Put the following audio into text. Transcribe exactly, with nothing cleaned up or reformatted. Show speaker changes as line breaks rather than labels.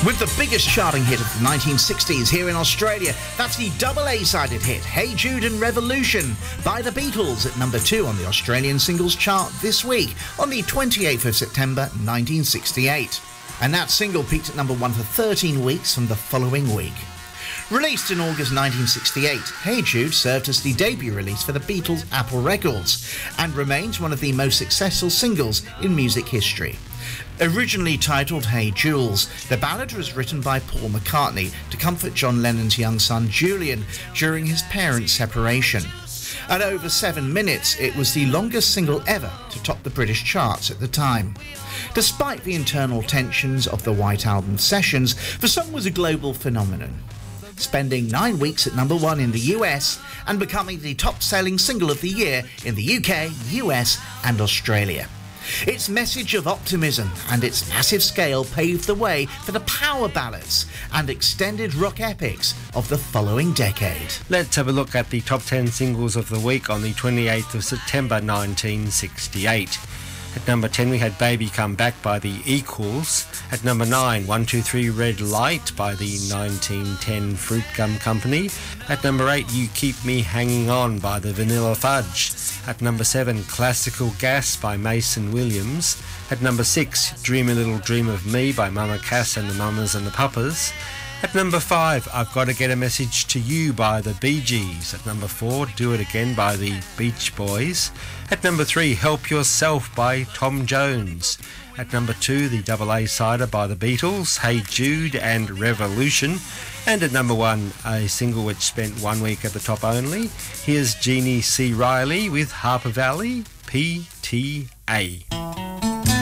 With the biggest charting hit of the nineteen sixties here in Australia, that's the double A-sided hit, Hey Jude and Revolution, by the Beatles at number two on the Australian singles chart this week, on the twenty-eighth of September nineteen sixty-eight. And that single peaked at number one for thirteen weeks from the following week. Released in August nineteen sixty-eight, Hey Jude served as the debut release for the Beatles' Apple Records and remains one of the most successful singles in music history. Originally titled Hey Jules, the ballad was written by Paul McCartney to comfort John Lennon's young son Julian during his parents' separation. At over seven minutes, it was the longest single ever to top the British charts at the time. Despite the internal tensions of the White Album sessions, the song was a global phenomenon, spending nine weeks at number one in the U S and becoming the top-selling single of the year in the U K, U S and Australia. Its message of optimism and its massive scale paved the way for the power ballads and extended rock epics of the following decade.
Let's have a look at the top ten singles of the week on the twenty-eighth of September nineteen sixty-eight. At number ten we had Baby Come Back by the Equals. At number nine, one two three Red Light by the nineteen ten Fruit Gum Company. At number eight, You Keep Me Hanging On by the Vanilla Fudge. At number seven, Classical Gas by Mason Williams. At number six, Dream a Little Dream of Me by Mama Cass and the Mamas and the Papas. At number five, I've Got to Get a Message to You by the Bee Gees. At number four, Do It Again by the Beach Boys. At number three, Help Yourself by Tom Jones. At number two, the double A-sider by the Beatles, Hey Jude and Revolution. And at number one, a single which spent one week at the top only. Here's Jeannie C. Riley with Harper Valley, P T A.